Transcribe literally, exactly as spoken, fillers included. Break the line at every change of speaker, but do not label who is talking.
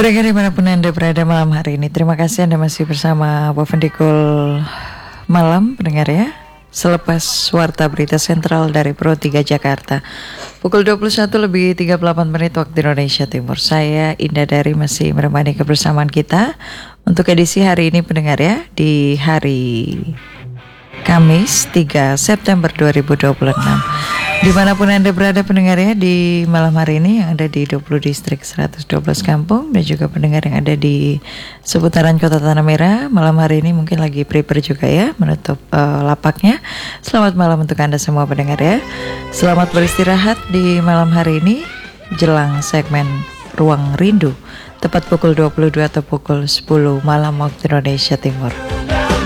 Pendengar dimanapun Anda berada malam hari ini, terima kasih Anda masih bersama Wavendikul Malam, pendengar ya. Selepas Warta Berita Sentral dari Pro tiga Jakarta, pukul dua puluh satu lebih tiga puluh delapan menit waktu Indonesia Timur. Saya Indah Dari masih menemani kebersamaan kita untuk edisi hari ini, pendengar ya, di hari Kamis tiga September dua ribu dua puluh enam. Dimanapun Anda berada, pendengar ya, di malam hari ini yang ada di dua puluh distrik seratus dua belas kampung, dan juga pendengar yang ada di seputaran Kota Tanah Merah, malam hari ini mungkin lagi prepare juga ya, menutup uh, lapaknya. Selamat malam untuk Anda semua, pendengar ya. Selamat beristirahat di malam hari ini jelang segmen Ruang Rindu, tepat pukul dua puluh dua atau pukul sepuluh malam waktu Indonesia Timur.